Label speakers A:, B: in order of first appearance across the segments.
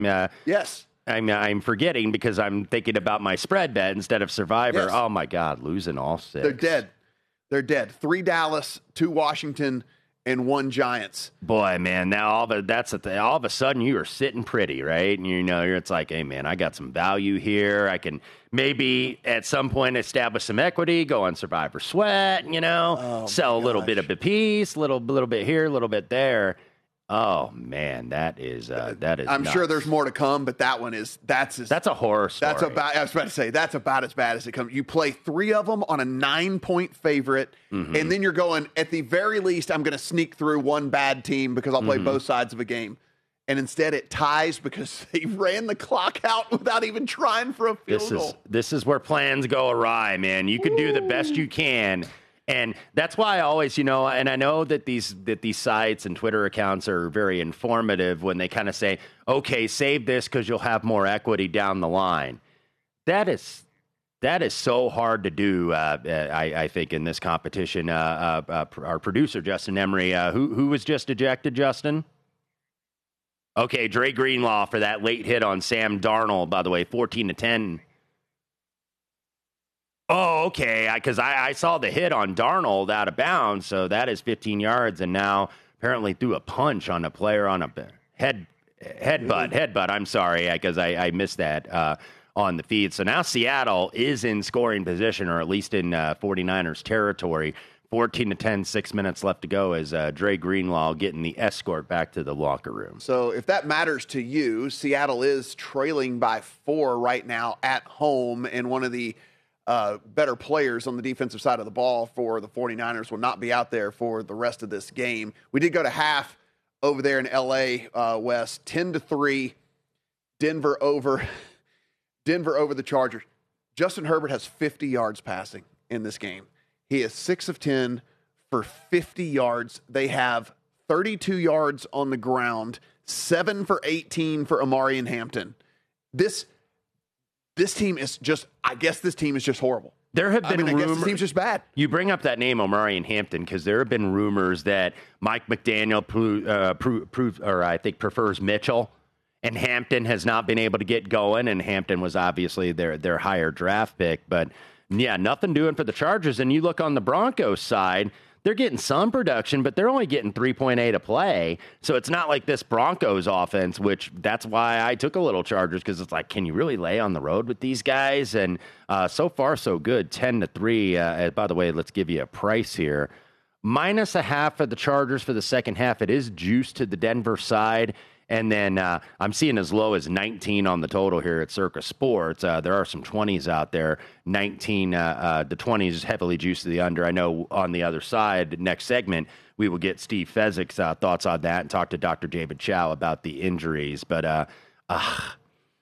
A: Yes.
B: I'm forgetting because I'm thinking about my spread bet instead of Survivor.
A: Yes.
B: Oh, my God, losing all 6.
A: They're dead. 3 Dallas, 2 Washington, and 1 Giants.
B: Boy, man, now all of a sudden you are sitting pretty, right? And it's like, hey, man, I got some value here. I can maybe at some point establish some equity, go on Survivor Sweat, sell a little bit of a piece, little bit here, a little bit there. Oh man, that is. I'm
A: nuts. Sure there's more to come, but that's
B: a horror story.
A: I was about to say that's about as bad as it comes. You play 3 of them on a 9-point favorite, and then you're going at the very least. I'm going to sneak through one bad team because I'll play both sides of a game, and instead it ties because they ran the clock out without even trying for a field goal.
B: This is where plans go awry, man. You can do the best you can. And that's why I always, and I know that these sites and Twitter accounts are very informative when they kind of say, okay, save this because you'll have more equity down the line. That is so hard to do, I think, in this competition. Our producer, Justin Emery, who was just ejected, Justin? Okay, Dre Greenlaw for that late hit on Sam Darnold, by the way, 14-10. Oh, okay, because I saw the hit on Darnold out of bounds, so that is 15 yards, and now apparently threw a punch on a player on a headbutt. I'm sorry, because I missed that on the feed. So now Seattle is in scoring position, or at least in 49ers territory. 14-10, 6 minutes left to go as Dre Greenlaw getting the escort back to the locker room.
A: So if that matters to you, Seattle is trailing by 4 right now at home, and one of the better players on the defensive side of the ball for the 49ers will not be out there for the rest of this game. We did go to half over there in L.A., West, 10-3, Denver over the Chargers. Justin Herbert has 50 yards passing in this game. He is 6 of 10 for 50 yards. They have 32 yards on the ground, 7 for 18 for Amari and Hampton. This team is just, I guess this team is just horrible.
B: There have been rumors.
A: This team's just bad.
B: You bring up that name, Omari and Hampton, because there have been rumors that Mike McDaniel prefers Mitchell, and Hampton has not been able to get going, and Hampton was obviously their higher draft pick. But, yeah, nothing doing for the Chargers. And you look on the Broncos side, they're getting some production, but they're only getting 3.8 a play. So it's not like this Broncos offense, which that's why I took a little Chargers, because it's like, can you really lay on the road with these guys? And so far, so good, 10-3. By the way, let's give you a price here. -0.5 for the Chargers for the second half. It is juiced to the Denver side. And then I'm seeing as low as 19 on the total here at Circa Sports. There are some 20s out there. 19, the 20s heavily juiced to the under. I know on the other side, next segment, we will get Steve Fezzik's thoughts on that and talk to Dr. David Chow about the injuries. But, I'm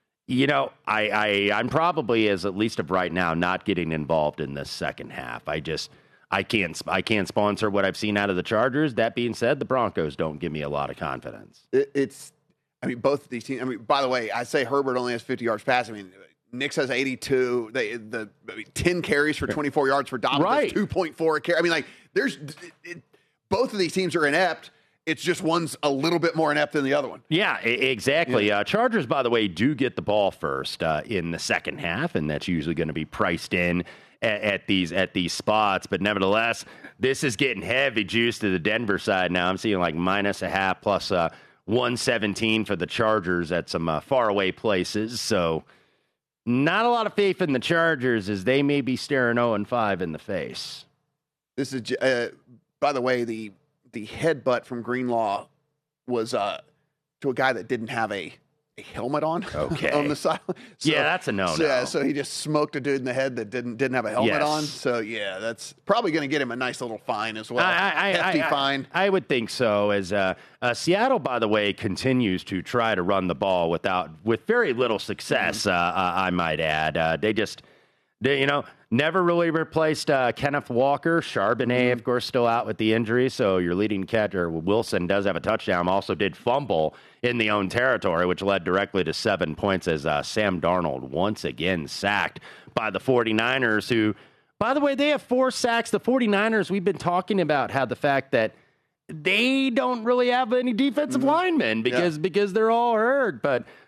B: probably, as at least of right now, not getting involved in this second half. I can't sponsor what I've seen out of the Chargers. That being said, the Broncos don't give me a lot of confidence.
A: Both of these teams. By the way, I say Herbert only has 50 yards passing. Nix has 82. 10 carries for 24 yards for Dobbins.
B: Right.
A: 2.4 a carry. Both of these teams are inept. It's just one's a little bit more inept than the other one.
B: Yeah, exactly. Yeah. Chargers, by the way, do get the ball first in the second half, and that's usually going to be priced in at these spots. But nevertheless, this is getting heavy juice to the Denver side now. I'm seeing like -0.5 plus 117 for the Chargers at some faraway places. So not a lot of faith in the Chargers as they may be staring 0-5 in the face.
A: This is, by the way, the headbutt from Greenlaw was to a guy that didn't have a helmet on.
B: Okay.
A: On the side.
B: So, yeah, that's a no-no.
A: So he just smoked a dude in the head that didn't have a helmet on. So yeah, that's probably going to get him a nice little fine as well. Hefty fine.
B: I would think so. As Seattle, by the way, continues to try to run the ball with very little success. I might add. They never really replaced Kenneth Walker. Charbonnet, of course, still out with the injury. So your leading catcher, Wilson, does have a touchdown. Also did fumble in the own territory, which led directly to 7 points as Sam Darnold once again sacked by the 49ers, who, by the way, they have 4 sacks. The 49ers, we've been talking about how the fact that they don't really have any defensive linemen because they're all hurt. But